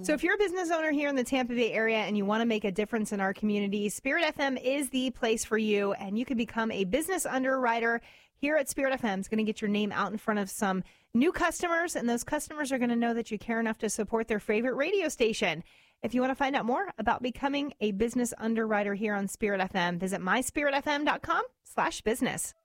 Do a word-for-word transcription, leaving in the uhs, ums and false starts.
So if you're a business owner here in the Tampa Bay area and you want to make a difference in our community, Spirit F M is the place for you, and you can become a business underwriter here at Spirit F M. It's going to get your name out in front of some new customers, and those customers are going to know that you care enough to support their favorite radio station. If you want to find out more about becoming a business underwriter here on Spirit F M, visit my spirit f m dot com slash business.